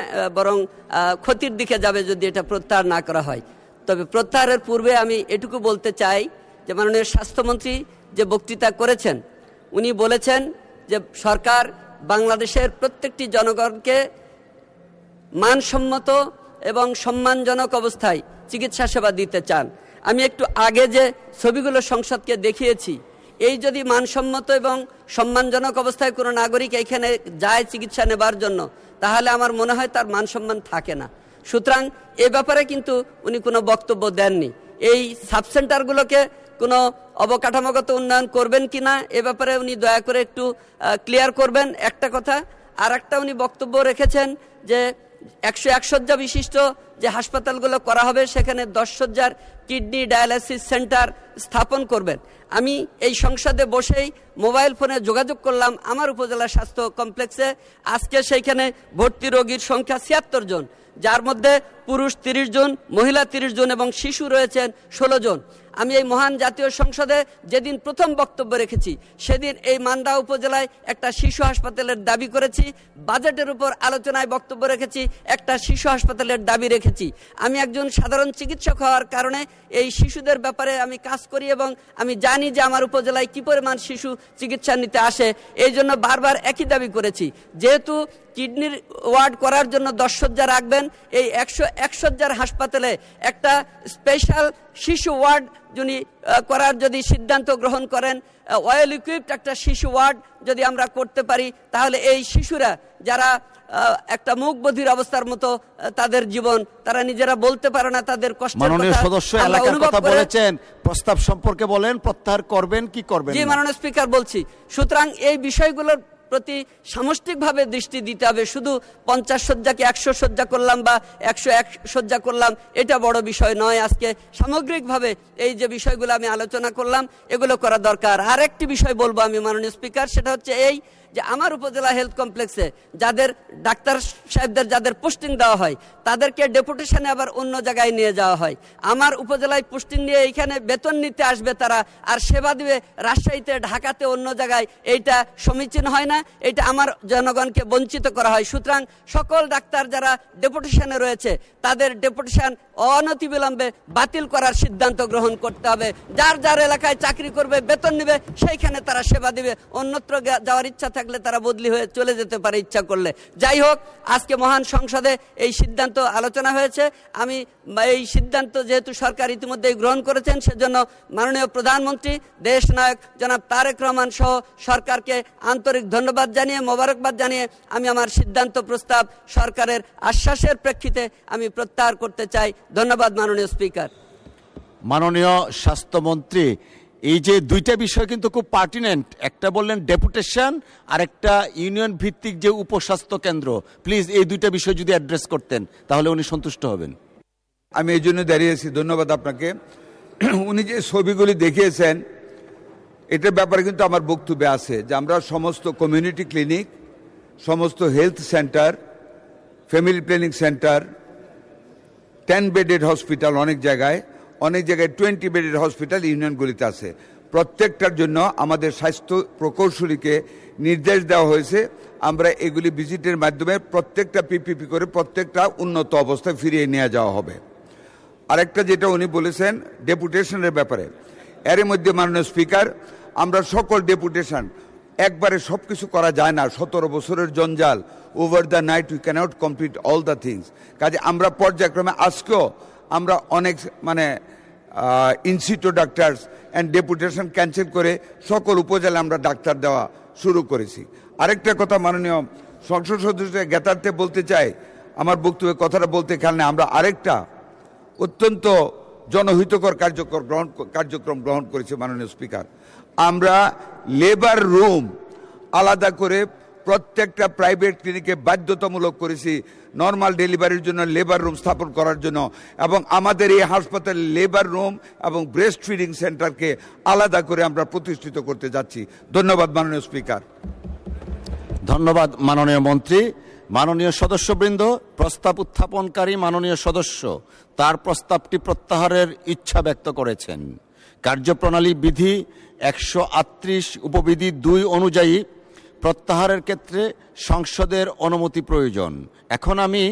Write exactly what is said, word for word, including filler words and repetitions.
বরং ক্ষতির দিকে যাবে যদি এটা প্রত্যাহার না করা হয়। তবে প্রত্যাহারের পূর্বে আমি এটুকু বলতে চাই যে মাননীয় স্বাস্থ্যমন্ত্রী যে বক্তৃতা করেছেন, উনি বলেছেন যে সরকার বাংলাদেশের প্রত্যেকটি জনগণকে মানসম্মত এবং সম্মানজনক অবস্থায় চিকিৎসা সেবা দিতে চান। আমি একটু আগে যে ছবিগুলো সংসদকে দেখিয়েছি, এই যদি মানসম্মত এবং সম্মানজনক অবস্থায় কোনো নাগরিক এখানে যায় চিকিৎসা নেবার জন্য, তাহলে আমার মনে হয় তার মানসম্মান থাকে না। সুতরাং এ ব্যাপারে কিন্তু উনি কোনো বক্তব্য দেননি। এই সাবসেন্টারগুলোকে কোনো অবকাঠামোগত উন্নয়ন করবেন কি না এ ব্যাপারে উনি দয়া করে একটু ক্লিয়ার করবেন, একটা কথা। আর একটা উনি বক্তব্য রেখেছেন যে একশো এক শয্যা বিশিষ্ট যে হাসপাতালগুলো করা হবে সেখানে দশ শয্যার কিডনি ডায়ালাইসিস সেন্টার স্থাপন করবেন। আমি এই সংসদে বসেই মোবাইল ফোনে যোগাযোগ করলাম আমার উপজেলা স্বাস্থ্য কমপ্লেক্সে, আজকে সেইখানে ভর্তি রোগীর সংখ্যা ছিয়াত্তর জন, যার মধ্যে পুরুষ তিরিশ জন, মহিলা তিরিশ জন এবং শিশু রয়েছেন ষোলো জন। আমি এই মহান জাতীয় সংসদে যেদিন প্রথম বক্তব্য রেখেছি সেদিন এই মান্দা উপজেলায় একটা শিশু হাসপাতালের দাবি করেছি, বাজেটের উপর আলোচনায় বক্তব্য রেখেছি, একটা শিশু হাসপাতালের দাবি রেখেছি। আমি একজন সাধারণ চিকিৎসক হওয়ার কারণে এই শিশুদের ব্যাপারে আমি কাজ করি এবং আমি জানি যে আমার উপজেলায় কি পরিমাণ শিশু চিকিৎসা নিতে আসে। এই জন্য বারবার একই দাবি করেছি, যেহেতু কিডনির ওয়ার্ড করার জন্য দশ শয্যা রাখবেন, এই একশো এক শয্যার হাসপাতালে একটা স্পেশাল শিশু ওয়ার্ড যিনি করার যদি সিদ্ধান্ত গ্রহণ করেন, ওয়েল ইকুইপড একটা শিশু ওয়ার্ড যদি আমরা করতে পারি, তাহলে এই শিশুরা যারা একটা মুখ বধির অবস্থার মতো তাদের জীবন, তারা নিজেরা বলতে পারে না তাদের কষ্ট। মাননীয় সদস্য এলাকার কথা বলেছেন, প্রস্তাব সম্পর্কে বলেন, প্রত্যাহার করবেন কি করবেন? জি মাননীয় স্পিকার, বলছি। সুতরাং এই বিষয়গুলোর প্রতি সামষ্টিকভাবে দৃষ্টি দিতে হবে। শুধু পঞ্চাশ শয্যাকে একশো শয্যা করলাম বা একশো এক শয্যা করলাম এটা বড় বিষয় নয়। আজকে সামগ্রিকভাবে এই যে বিষয়গুলো আমি আলোচনা করলাম এগুলো করা দরকার। আর একটি বিষয় বলবো আমি মাননীয় স্পিকার, সেটা হচ্ছে এই যে আমার উপজেলা হেলথ কমপ্লেক্সে যাদের ডাক্তার সাহেবদের যাদের পোস্টিং দেওয়া হয় তাদেরকে ডেপুটেশনে আবার অন্য জায়গায় নিয়ে যাওয়া হয়। আমার উপজেলায় পোস্টিং নিয়ে এইখানে বেতন নিতে আসবে তারা, আর সেবা দিবে রাজশাহীতে, ঢাকাতে, অন্য জায়গায়। এইটা সমীচীন হয় না, এটা আমার জনগণকে বঞ্চিত করা হয়। সুতরাং সকল ডাক্তার যারা ডেপুটেশনে রয়েছে তাদের ডেপুটেশন অনতিবিলম্বে বাতিল করার সিদ্ধান্ত গ্রহণ করতে হবে। যার যার এলাকায় চাকরি করবে, বেতন নিবে, সেইখানে তারা সেবা দিবে। অন্যত্র যাওয়ার ইচ্ছা থাকলে তারা বদলি হয়ে চলে যেতে পারে ইচ্ছা করলে। যাই হোক, আজকে মহান সংসদে এই সিদ্ধান্ত আলোচনা হয়েছে। আমি এই সিদ্ধান্ত যেহেতু সরকার ইতিমধ্যেই গ্রহণ করেছেন, সেজন্য মাননীয় প্রধানমন্ত্রী দেশ নায়ক জনাব তারেক রহমান সহ সরকারকে আন্তরিক ধন্যবাদ জানিয়ে, মোবারকবাদ জানিয়ে আমি আমার সিদ্ধান্ত প্রস্তাব সরকারের আশ্বাসের প্রেক্ষিতে আমি প্রত্যাহার করতে চাই। ধন্যবাদ মাননীয় স্পিকার। মাননীয় স্বাস্থ্যমন্ত্রী, এই যে দুইটা বিষয় কিন্তু খুব পার্টিনেন্ট, একটা বললেন ডেপুটেশন আর একটা ইউনিয়ন ভিত্তিক যে উপস্বাস্থ্য কেন্দ্র, প্লিজ এই দুইটা বিষয় যদি অ্যাড্রেস করতেন তাহলে উনি সন্তুষ্ট হবেন। আমি এই জন্য দাঁড়িয়েছি, ধন্যবাদ আপনাকে। উনি যে ছবিগুলি দেখিয়েছেন এটার ব্যাপারে কিন্তু আমার বক্তব্যে আছে যে আমরা সমস্ত কমিউনিটি ক্লিনিক, সমস্ত health centre, family planning centre, ten bedded hospital, অনেক জায়গায় অনেক জায়গায় টোয়েন্টি বেডেড হসপিটাল ইউনিয়নগুলিতে আছে। প্রত্যেকটার জন্য আমাদের স্বাস্থ্য প্রকৌশলীকে নির্দেশ দেওয়া হয়েছে আমরা এগুলি ভিজিটের মাধ্যমে প্রত্যেকটা পিপিপি করে প্রত্যেকটা উন্নত অবস্থায় ফিরিয়ে নিয়ে যাওয়া হবে। আরেকটা যেটা উনি বলেছেন ডেপুটেশনের ব্যাপারে, এর মধ্যে মাননীয় স্পিকার, আমরা সকল ডেপুটেশন একবারে সব কিছু করা যায় না, সতেরো বছরের জঞ্জাল, over the night we cannot complete all the things. কাজে আমরা পর্যায়ক্রমে আজকেও আমরা অনেক মানে institute doctor's and deputation cancel করে সকল উপজেলায় আমরা ডাক্তার দেওয়া শুরু করেছি। আরেকটা কথা মাননীয় সংসদ সদস্য জ্ঞাতার্থে বলতে চাই, আমার বক্তব্যে কথাটা বলতে খেয়াল নেই, আমরা আরেকটা অত্যন্ত জনহিতকর কার্যক্রম গ্রহণ কার্যক্রম গ্রহণ করেছি মাননীয় স্পিকার। আমরা লেবার রুম আলাদা করে প্রত্যেকটা প্রাইভেট ক্লিনিকে বাধ্যতামূলক করেছি নর্মাল ডেলিভারির জন্য লেবার রুম স্থাপন করার জন্য, এবং আমাদের এই হাসপাতালে লেবার রুম এবং ব্রেস্ট ফিডিং সেন্টারকে আলাদা করে আমরা প্রতিষ্ঠিত করতে যাচ্ছি। ধন্যবাদ মাননীয় স্পিকার। ধন্যবাদ মাননীয় মন্ত্রী। মাননীয় সদস্যবৃন্দ, প্রস্তাব উত্থাপনকারী মাননীয় সদস্য তার প্রস্তাবটি প্রত্যাহারের ইচ্ছা ব্যক্ত করেছেন। কার্যপ্রণালী বিধি একশো আটত্রিশ উপবিধি দুই অনুযায়ী প্রত্যাহারের ক্ষেত্রে সংসদের অনুমতি প্রয়োজন। এখন আমি